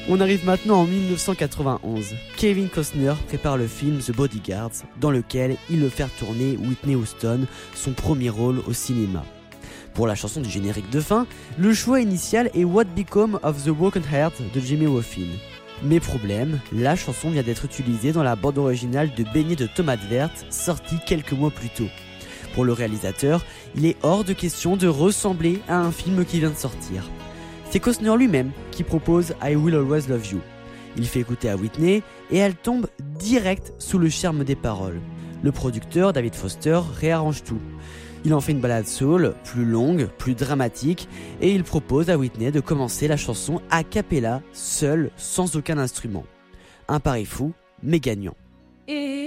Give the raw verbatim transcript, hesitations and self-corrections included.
On arrive maintenant en dix-neuf cent quatre-vingt-onze. Kevin Costner prépare le film The Bodyguards, dans lequel il veut faire tourner Whitney Houston, son premier rôle au cinéma. Pour la chanson du générique de fin, le choix initial est What Become of the Broken Heart de Jimmy Woffin. Mais problème, la chanson vient d'être utilisée dans la bande originale de Beignets de tomates vertes, sortie quelques mois plus tôt. Pour le réalisateur, il est hors de question de ressembler à un film qui vient de sortir. C'est Costner lui-même qui propose I Will Always Love You. Il fait écouter à Whitney et elle tombe direct sous le charme des paroles. Le producteur, David Foster, réarrange tout. Il en fait une ballade soul, plus longue, plus dramatique, et il propose à Whitney de commencer la chanson a cappella, seule, sans aucun instrument. Un pari fou, mais gagnant.